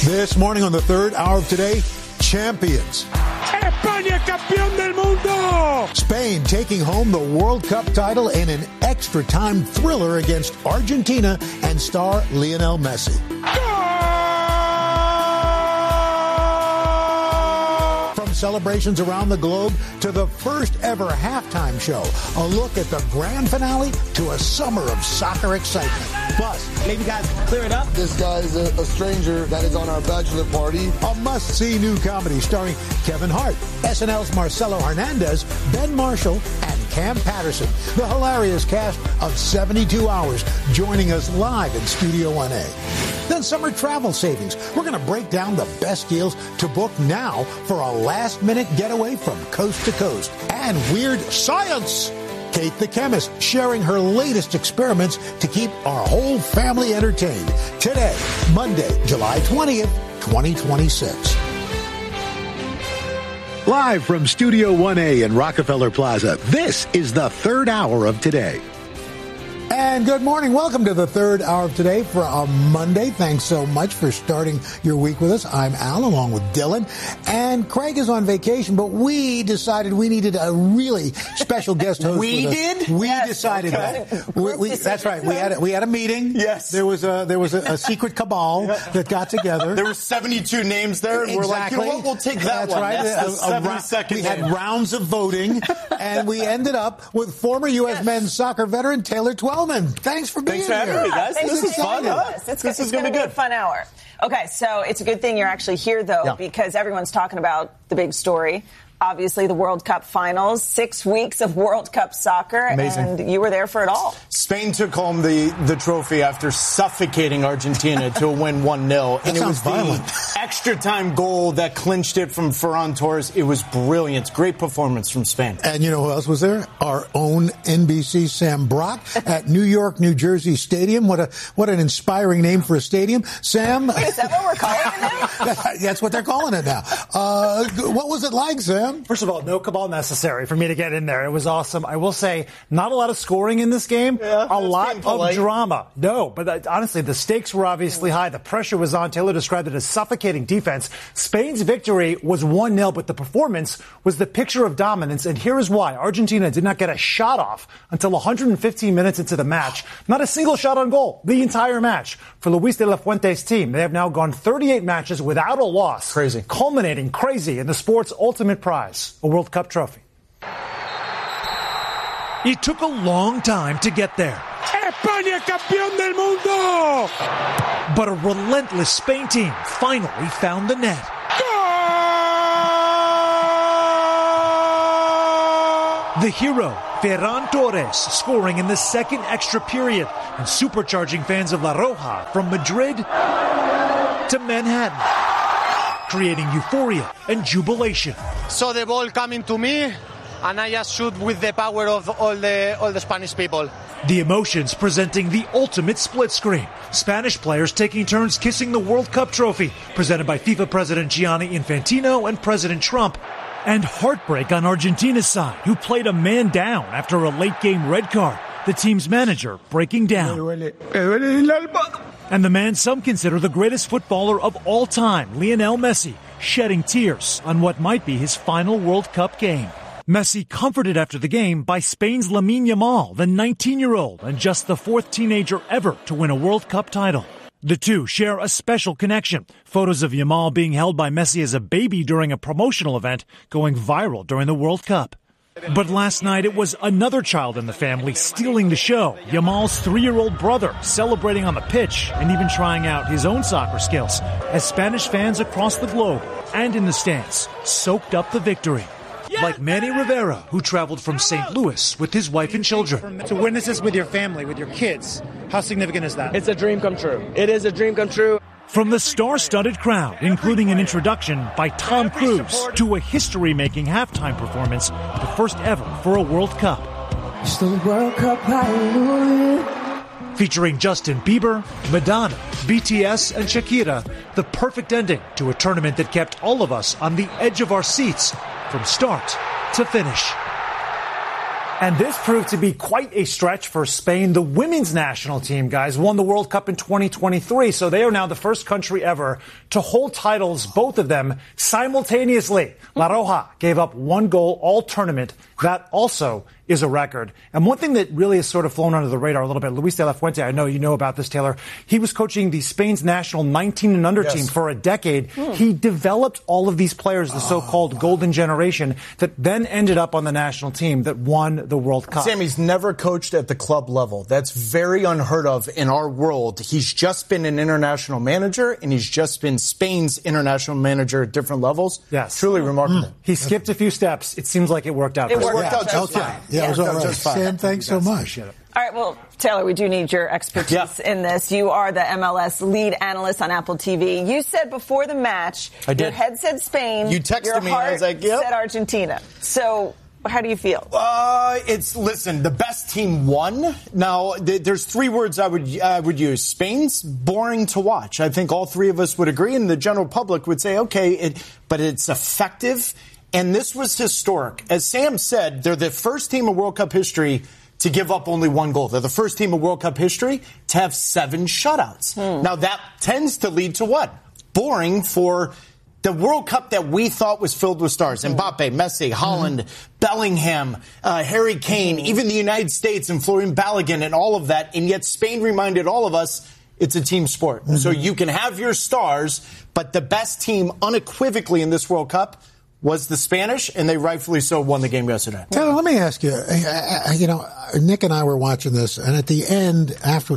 This morning on the third hour of Today, champions. España, campeón del mundo! Spain taking home the World Cup title in an extra-time thriller against Argentina and star Lionel Messi. From celebrations around the globe to the first ever halftime show, a look at the grand finale to a summer of soccer excitement. Plus, maybe guys clear it up. This guy is a stranger that is on our bachelor party. A must-see new comedy starring Kevin Hart, SNL's Marcelo Hernandez, Ben Marshall, and Cam Patterson. The hilarious cast of 72 Hours joining us live in Studio 1A. Then summer travel savings. We're going to break down the best deals to book now for a last-minute getaway from coast to coast. And weird science. Kate the chemist sharing her latest experiments to keep our whole family entertained. Today, Monday, July 20th, 2026. Live from Studio 1A in Rockefeller Plaza, this is the third hour of Today. And good morning. Welcome to the third hour of Today for a Monday. Thanks so much for starting your week with us. I'm Al, along with Dylan. And Craig is on vacation, but we decided we needed a really special guest host. We did? We decided that. That's right. We had a meeting. Yes. There was a secret cabal that got together. There were 72 names there. And Exactly. We're like, you know what? We'll take that That's one. right. That's the 72nd We had rounds of voting, and we ended up with former U.S. men's soccer veteran Taylor Twellman. Thanks for being here. Thanks for having me, guys. This is fun. This is going to be a fun hour. Okay, so it's a good thing you're actually here, though, because everyone's talking about the big story. Obviously, the World Cup finals, 6 weeks of World Cup soccer, Amazing. And you were there for it all. Spain took home the trophy after suffocating Argentina to win 1-0. And it was violent. The extra time goal that clinched it from Ferran Torres. It was brilliant. Great performance from Spain. And you know who else was there? Our own NBC Sam Brock at New York, New Jersey Stadium. What an inspiring name for a stadium. Sam. Wait, is that what we're calling it now? That's what they're calling it now. What was it like, Sam? First of all, no cabal necessary for me to get in there. It was awesome. I will say, not a lot of scoring in this game. A lot of drama. No, but honestly, the stakes were obviously high. The pressure was on. Taylor described it as suffocating defense. Spain's victory was 1-0, but the performance was the picture of dominance. And here is why. Argentina did not get a shot off until 115 minutes into the match. Not a single shot on goal the entire match. For Luis de la Fuente's team, they have now gone 38 matches without a loss. Crazy. Culminating crazy in the sport's ultimate prize. A World Cup trophy. It took a long time to get there. España, campeón del mundo! But a relentless Spain team finally found the net. The hero, Ferran Torres, scoring in the second extra period and supercharging fans of La Roja from Madrid to Manhattan, creating euphoria and jubilation. So the ball coming to me, and I just shoot with the power of all the Spanish people. The emotions presenting the ultimate split screen. Spanish players taking turns kissing the World Cup trophy, presented by FIFA President Gianni Infantino and President Trump. And heartbreak on Argentina's side, who played a man down after a late-game red card. The team's manager breaking down. And the man some consider the greatest footballer of all time, Lionel Messi, shedding tears on what might be his final World Cup game. Messi comforted after the game by Spain's Lamine Yamal, the 19-year-old and just the fourth teenager ever to win a World Cup title. The two share a special connection. Photos of Yamal being held by Messi as a baby during a promotional event going viral during the World Cup. But last night it was another child in the family stealing the show. Yamal's 3-year-old brother celebrating on the pitch and even trying out his own soccer skills as Spanish fans across the globe and in the stands soaked up the victory. Like Manny Rivera, who traveled from St. Louis with his wife and children. To witness this with your family, with your kids, how significant is that? It's a dream come true. It is a dream come true. From the star-studded crowd, including an introduction by Tom Cruise, to a history-making halftime performance, the first ever for a World Cup. It's the World Cup, hallelujah. Featuring Justin Bieber, Madonna, BTS, and Shakira, the perfect ending to a tournament that kept all of us on the edge of our seats from start to finish. And this proved to be quite a stretch for Spain. The women's national team, guys, won the World Cup in 2023. So they are now the first country ever to hold titles, both of them, simultaneously. La Roja gave up 1 goal all tournament. That also is a record. And one thing that really has sort of flown under the radar a little bit, Luis de la Fuente, I know you know about this, Taylor. He was coaching the Spain's national 19 and under team for a decade. He developed all of these players, the so-called golden generation, that then ended up on the national team that won the World Cup. Sammy's never coached at the club level. That's very unheard of in our world. He's just been an international manager, and he's just been Spain's international manager at different levels. Yes. Truly remarkable. He skipped a few steps. It seems like it worked out. It worked out just fine. Yeah, it was all right. Sam, thanks so much. All right, well, Taylor, we do need your expertise in this. You are the MLS lead analyst on Apple TV. You said before the match, your head said Spain. You texted your me, heart and I was like, yep. said Argentina. So how do you feel? Listen, the best team won. Now, there's 3 words I would use. Spain's boring to watch. I think all 3 of us would agree, and the general public would say, okay, but it's effective. And this was historic. As Sam said, they're the first team in World Cup history to give up only 1 goal. They're the first team in World Cup history to have 7 shutouts. Now, that tends to lead to what? Boring for the World Cup that we thought was filled with stars. Mbappe, Messi, Haaland, Bellingham, Harry Kane, even the United States and Florian Balogun and all of that. And yet Spain reminded all of us it's a team sport. So you can have your stars, but the best team unequivocally in this World Cup was the Spanish, and they rightfully so won the game yesterday. Taylor, let me ask you, Nick and I were watching this, and at the end, after,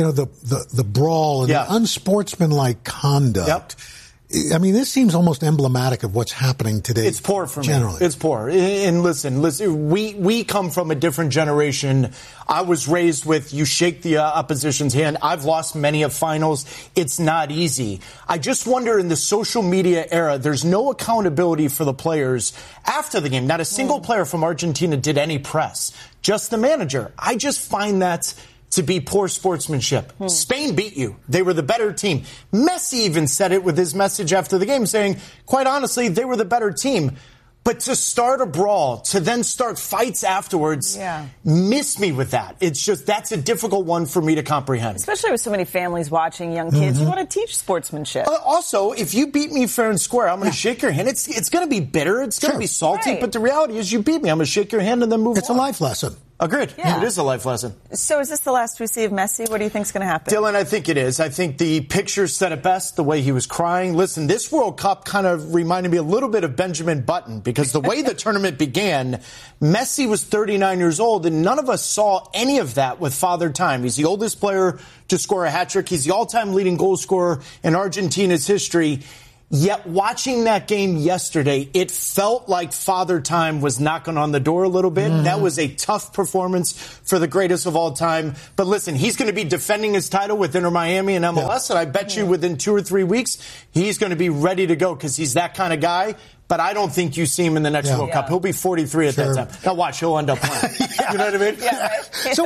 the brawl and the unsportsmanlike conduct, I mean, this seems almost emblematic of what's happening today. It's poor for me. Generally. It's poor. And listen, we come from a different generation. I was raised with you shake the opposition's hand. I've lost many of finals. It's not easy. I just wonder in the social media era, there's no accountability for the players after the game. Not a single player from Argentina did any press. Just the manager. I just find that to be poor sportsmanship. Spain beat you. They were the better team. Messi even said it with his message after the game, saying, quite honestly, they were the better team. But to start a brawl, to then start fights afterwards, miss me with that. It's just, that's a difficult one for me to comprehend. Especially with so many families watching, young kids. You want to teach sportsmanship. Also, if you beat me fair and square, I'm going to shake your hand. It's going to be bitter. It's going to be salty. But the reality is you beat me. I'm going to shake your hand and then move on. It's a life lesson. Agreed. Yeah. It is a life lesson. So is this the last we see of Messi? What do you think is going to happen? Dylan, I think it is. I think the pictures said it best, the way he was crying. Listen, this World Cup kind of reminded me a little bit of Benjamin Button because the way the tournament began, Messi was 39 years old, and none of us saw any of that with Father Time. He's the oldest player to score a hat-trick. He's the all-time leading goal scorer in Argentina's history. Yet watching that game yesterday, it felt like Father Time was knocking on the door a little bit. That was a tough performance for the greatest of all time. But listen, he's going to be defending his title with Inter Miami and MLS, and I bet you within 2 or 3 weeks, he's going to be ready to go because he's that kind of guy. But I don't think you see him in the next World Cup. He'll be 43 at that time. Now watch, he'll end up playing. You know what I mean? Yeah, right. So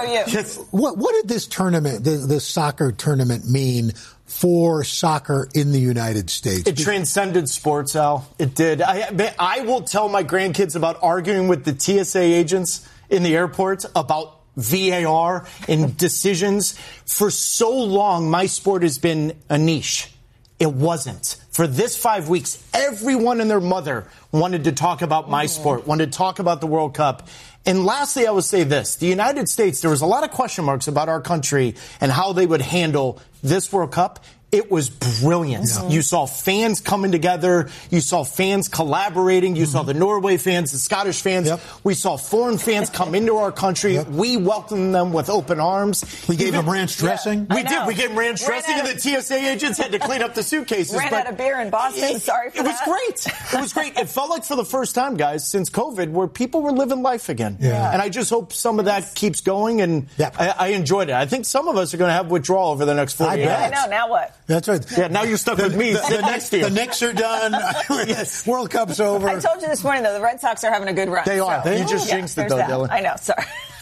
what did this tournament, this soccer tournament, mean for soccer in the United States? It transcended sports, Al. It did. I will tell my grandkids about arguing with the TSA agents in the airport about VAR and decisions. For so long, my sport has been a niche. It wasn't. For this 5 weeks, everyone and their mother wanted to talk about my sport, wanted to talk about the World Cup. And lastly, I will say this. The United States, there was a lot of question marks about our country and how they would handle this World Cup. It was brilliant. Yeah. You saw fans coming together. You saw fans collaborating. You saw the Norway fans, the Scottish fans. We saw foreign fans come into our country. We welcomed them with open arms. We gave them ranch dressing. We did. We gave them ranch dressing, and the TSA agents had to clean up the suitcases. Ran out of beer in Boston. Sorry for that. It was great. It was great. It felt like for the first time, guys, since COVID, where people were living life again. Yeah. And I just hope some of that keeps going, and I enjoyed it. I think some of us are going to have withdrawal over the next 48 hours. I know. Now what? That's right. Yeah, now you're stuck with me. The Knicks are done. World Cup's over. I told you this morning, though, the Red Sox are having a good run. They are. You just jinxed it, though, Dylan. I know. Sorry.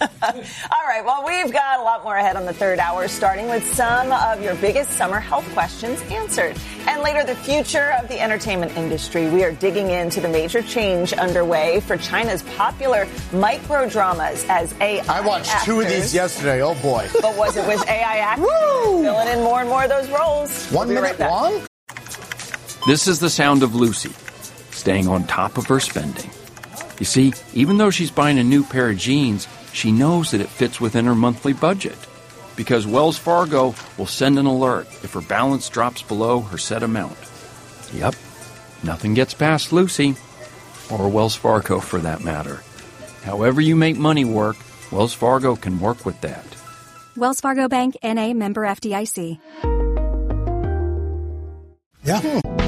All right, well, we've got a lot more ahead on the third hour, starting with some of your biggest summer health questions answered. And later, the future of the entertainment industry. We are digging into the major change underway for China's popular microdramas as AI I watched actors. 2 of these yesterday. Oh, boy. But was it with AI actors filling in more and more of those roles? 1 minute long? This is the sound of Lucy, staying on top of her spending. You see, even though she's buying a new pair of jeans, she knows that it fits within her monthly budget. Because Wells Fargo will send an alert if her balance drops below her set amount. Yep, nothing gets past Lucy, or Wells Fargo for that matter. However you make money work, Wells Fargo can work with that. Wells Fargo Bank, N.A., member FDIC. Yeah.